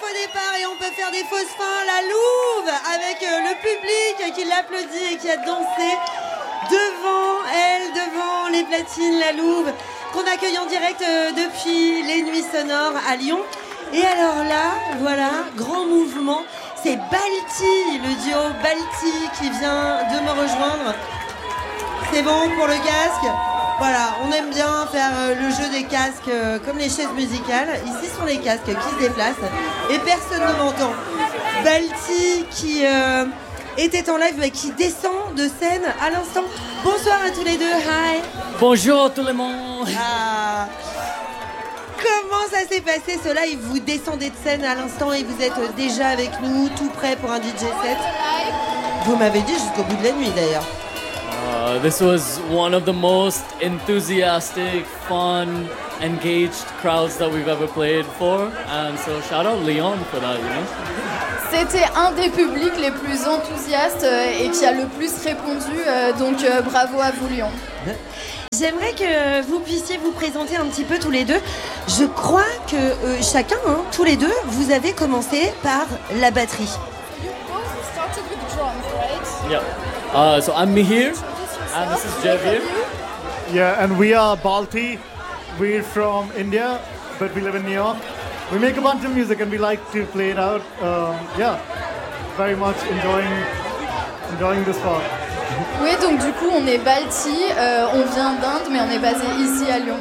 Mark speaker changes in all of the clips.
Speaker 1: départ et on peut faire des fausses fins. La Louve avec le public qui l'applaudit et qui a dansé devant elle, devant les platines. La Louve qu'on accueille en direct depuis les Nuits Sonores à Lyon. Et alors là, voilà, grand mouvement. C'est Balti, le duo Balti qui vient de me rejoindre. C'est bon pour le casque? Voilà, on aime bien faire le jeu des casques comme les chaises musicales. Ici sont les casques qui se déplacent et personne ne m'entend. Balti qui était en live mais qui descend de scène à l'instant. Bonsoir à tous les deux, hi.
Speaker 2: Bonjour tout le monde.
Speaker 1: Ah. Comment ça s'est passé ce live? Vous descendez de scène à l'instant et vous êtes déjà avec nous, tout prêt pour un DJ set. Vous m'avez dit jusqu'au bout de la nuit d'ailleurs.
Speaker 2: This was one of the most enthusiastic, fun, engaged crowds that we've ever played for, and so shout out Lyon for that, you know.
Speaker 3: C'était un des publics les plus enthousiastes et qui a le plus répondu, donc bravo à vous Lyon.
Speaker 1: J'aimerais que vous puissiez vous présenter un petit peu tous les deux. Je crois que chacun, tous les deux, vous avez commencé par la batterie.
Speaker 3: You both started with drums, right?
Speaker 2: Yeah. So I'm Mihir, and this is Javier.
Speaker 4: Yeah, and we are Balti. We're from India, but we live in New York. We make a bunch of music and we like to play it out. Very much enjoying this part.
Speaker 3: Oui, donc du coup on est Balti, on vient d'Inde mais on est basé ici à Lyon.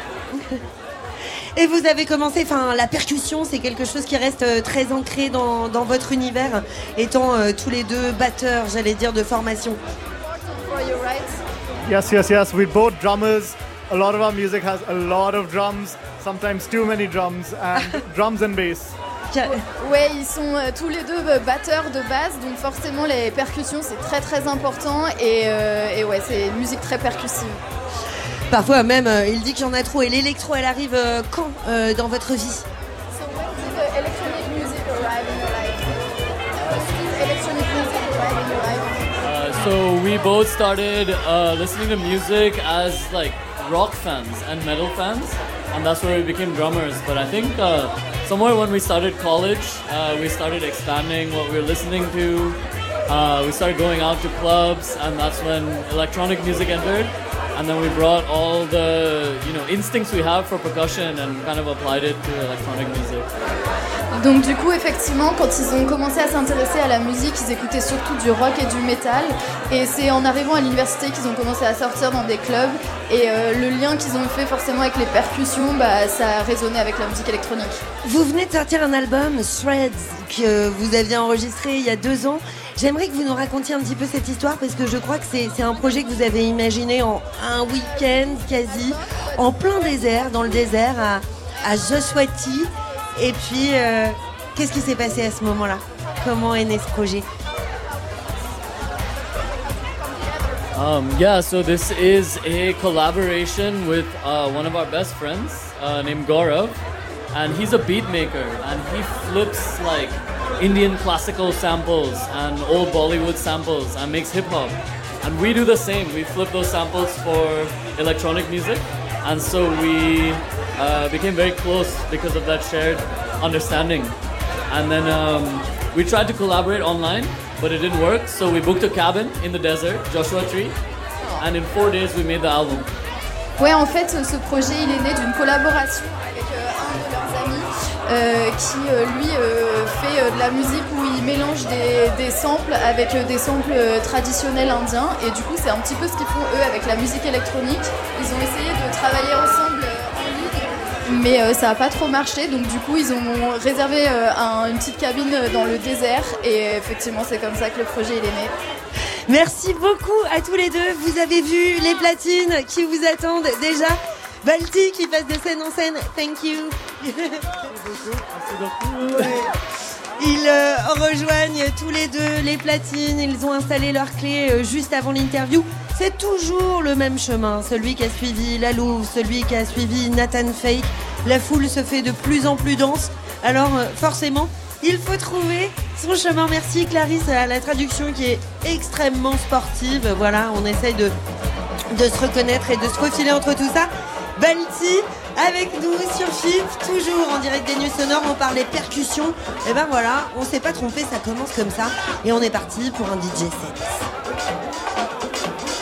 Speaker 1: Et vous avez commencé, la percussion c'est quelque chose qui reste très ancré dans votre univers, étant tous les deux batteurs, j'allais dire, de formation.
Speaker 3: For you, right?
Speaker 4: Yes. We're both drummers. A lot of our music has a lot of drums, sometimes too many drums, and drums and bass.
Speaker 3: Ouais, ils sont tous les deux batteurs de basse, donc forcément les percussions c'est très très important et ouais, c'est une musique très percussive.
Speaker 1: Parfois même, il dit qu'il y en a trop. Et l'électro, elle arrive quand dans votre vie?
Speaker 3: So when did the electronic music arrive in your life? Electronic music arrive in your life?
Speaker 2: So we both started listening to music as like rock fans and metal fans, and that's where we became drummers. But I think somewhere when we started college, we started expanding what we were listening to. We started going out to clubs, and that's when electronic music entered. And then we brought all the, instincts we have for percussion and kind of applied it to electronic music.
Speaker 3: Donc du coup, effectivement, quand ils ont commencé à s'intéresser à la musique, ils écoutaient surtout du rock et du métal. Et c'est en arrivant à l'université qu'ils ont commencé à sortir dans des clubs. Et le lien qu'ils ont fait forcément avec les percussions, ça a résonné avec la musique électronique.
Speaker 1: Vous venez de sortir un album, Threads, que vous aviez enregistré il y a 2 ans. J'aimerais que vous nous racontiez un petit peu cette histoire parce que je crois que c'est un projet que vous avez imaginé en un week-end quasi, en plein désert, dans le désert à Joswati. Et puis, qu'est-ce qui s'est passé à ce moment-là? Comment est né ce projet?
Speaker 2: So this is a collaboration with one of our best friends named Gaurav, and he's a beat maker and he flips like Indian classical samples and old Bollywood samples and makes hip-hop. And we do the same. We flip those samples for electronic music. And so we became very close because of that shared understanding. And then we tried to collaborate online, but it didn't work. So we booked a cabin in the desert, Joshua Tree. And in 4 days, we made the album.
Speaker 3: Ouais, en fait, ce projet, il est né d'une collaboration avec un de leurs amis qui, lui, fait de la musique où il mélange des samples avec des samples traditionnels indiens. Et du coup, c'est un petit peu ce qu'ils font, eux, avec la musique électronique. Ils ont essayé de travailler ensemble en ligne, mais ça n'a pas trop marché. Donc, du coup, ils ont réservé une petite cabine dans le désert. Et effectivement, c'est comme ça que le projet, il est né.
Speaker 1: Merci beaucoup à tous les deux. Vous avez vu les platines qui vous attendent déjà. Balti qui passe de scène en scène. Thank you. Ils rejoignent tous les deux les platines. Ils ont installé leurs clés juste avant l'interview. C'est toujours le même chemin. Celui qui a suivi La Louve, celui qui a suivi Nathan Fake. La foule se fait de plus en plus dense. Alors forcément, il faut trouver son chemin. Merci Clarisse à la traduction qui est extrêmement sportive. Voilà, on essaye de se reconnaître et de se faufiler entre tout ça. Balti, Avec nous sur FIP, toujours en direct des Nuits Sonores, on parlait percussions. Et ben voilà, on s'est pas trompé, ça commence comme ça. Et on est parti pour un DJ set.